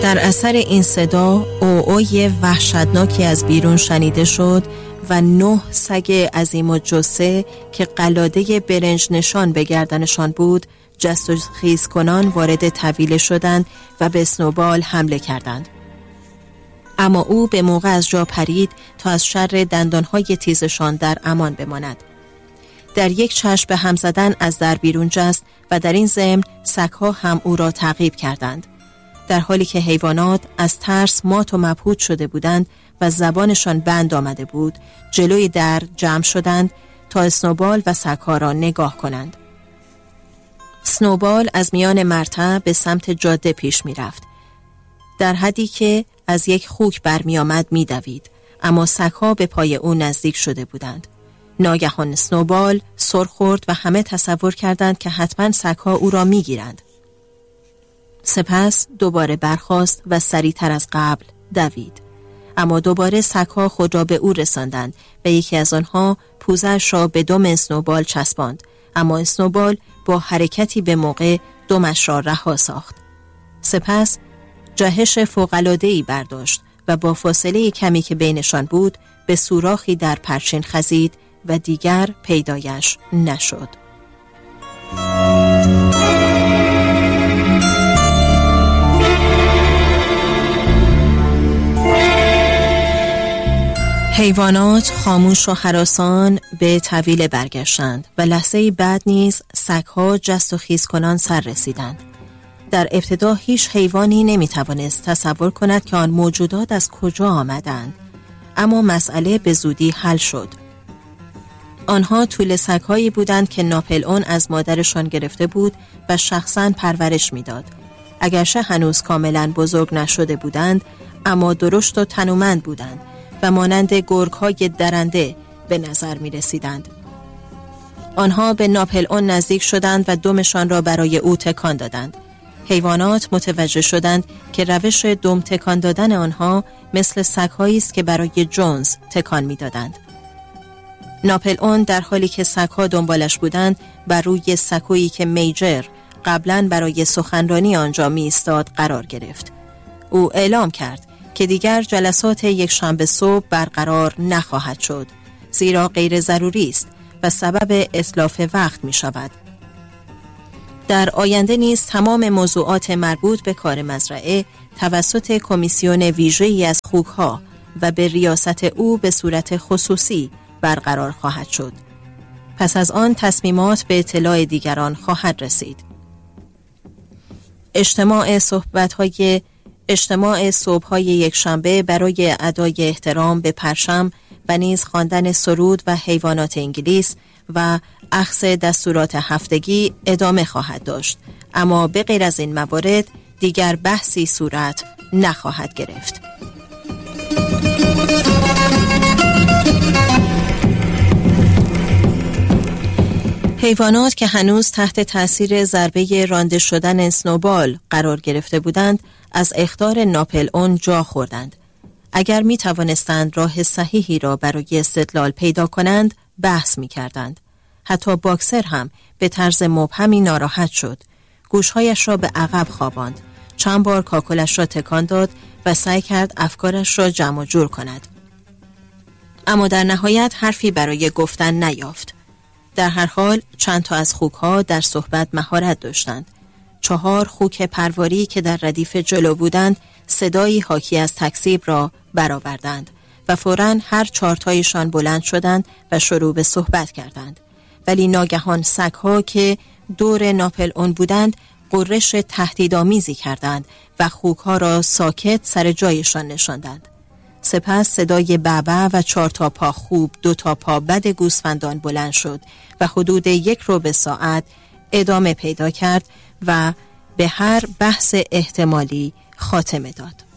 در اثر این صدا اوی وحشتناکی از بیرون شنیده شد و 9 سگ عظیم و جثه که قلاده برنج نشان به گردنشان بود جست و خیز کنان وارد طویله شدند و به اسنوبال حمله کردند. اما او به موقع از جا پرید تا از شر دندانهای تیزشان در امان بماند. در یک چشم به هم زدن از در بیرون جست و در این ضمن سگ‌ها هم او را تعقیب کردند. در حالی که حیوانات از ترس مات و مبهوت شده بودند و زبانشان بند آمده بود، جلوی در جمع شدند تا اسنوبال و سگ‌ها را نگاه کنند. اسنوبال از میان مرتع به سمت جاده پیش می رفت. در حدی که از یک خوک برمی آمد می دوید، اما سگ‌ها به پای او نزدیک شده بودند. ناگهان اسنوبال سر خورد و همه تصور کردند که حتما سگ‌ها او را می گیرند. سپس دوباره برخاست و سریعتر از قبل دوید. اما دوباره سگ‌ها خود را به او رساندند و یکی از آنها پوزش را به دم اسنوبال چسباند، اما اسنوبال با حرکتی به موقع دمش را رها ساخت. سپس جهش فوق‌العاده‌ای برداشت و با فاصله کمی که بینشان بود به سوراخی در پرچین خزید و دیگر پیدایش نشد. حیوانات خاموش و هراسان به طویله برگشتند و لحظه‌ای بعد نیز سگ‌ها جست و خیز کنان سر رسیدند. در ابتدا هیچ حیوانی نمی‌توانست تصور کند که آن موجودات از کجا آمدند، اما مسئله به زودی حل شد. آنها توله سگ‌هایی بودند که ناپلئون از مادرشان گرفته بود و شخصاً پرورش می‌داد. اگرچه هنوز کاملاً بزرگ نشده بودند، اما درشت و تنومند بودند و مانند گرگ‌های درنده به نظر می‌رسیدند. آنها به ناپلئون نزدیک شدند و دمشان را برای او تکان دادند. حیوانات متوجه شدند که روش دم تکان دادن آنها مثل سگ‌هایی است که برای جونز تکان می‌دادند. ناپلئون در حالی که سگ‌ها دنبالش بودند بر روی سکویی که میجر قبلاً برای سخنرانی آنجا می‌ایستاد قرار گرفت. او اعلام کرد که دیگر جلسات یک شنبه صبح برقرار نخواهد شد، زیرا غیر ضروری است و سبب اتلاف وقت می شود. در آینده نیز تمام موضوعات مربوط به کار مزرعه توسط کمیسیون ویژه‌ای از خوک‌ها و به ریاست او به صورت خصوصی برقرار خواهد شد. پس از آن تصمیمات به اطلاع دیگران خواهد رسید. اجتماع صبح‌های یک شنبه برای ادای احترام به پرچم و نیز خواندن سرود و حیوانات انگلیس و اخذ دستورات هفتگی ادامه خواهد داشت، اما به غیر از این موارد دیگر بحثی صورت نخواهد گرفت. حیوانات که هنوز تحت تأثیر ضربه رانده شدن اسنوبال قرار گرفته بودند از اخطار ناپلئون جا خوردند. اگر می توانستند راه صحیحی را برای استدلال پیدا کنند بحث می کردند. حتی باکسر هم به طرز مبهمی ناراحت شد. گوشهایش را به عقب خواباند، چند بار کاکلش را تکان داد و سعی کرد افکارش را جمع جور کند. اما در نهایت حرفی برای گفتن نیافت. در هر حال چند تا از خوک‌ها در صحبت مهارت داشتند. 4 خوک پرواری که در ردیف جلو بودند صدایی حاکی از تکذیب را برآوردند و فوراً هر 4 تایشان بلند شدند و شروع به صحبت کردند. ولی ناگهان سگ‌ها که دور ناپلئون بودند غرش تهدیدآمیزی کردند و خوک‌ها را ساکت سر جایشان نشاندند. سپس صدای بعبع و 4 تا پا خوب 2 تا پا بد گوسفندان بلند شد و حدود 1 ربع ساعت ادامه پیدا کرد و به هر بحث احتمالی خاتمه داد.